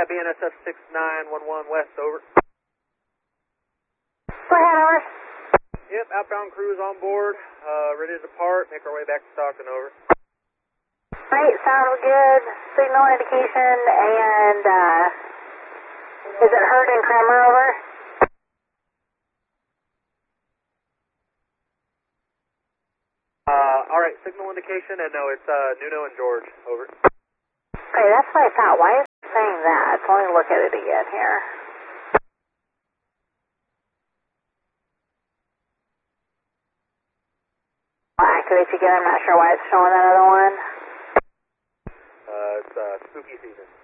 Yeah, BNSF 6911 West, over. Go ahead, over. Yep, outbound crew is on board, ready to depart, make our way back to Stockton, over. Right, sounds good. Signal indication, and is it Hurd and Kremer, over? Alright, signal indication, and no, it's Nuno and George, over. Okay, that's what I thought. Why is it saying that? Let me look at it again here. I'll activate again. I'm not sure why it's showing that other one. It's spooky season.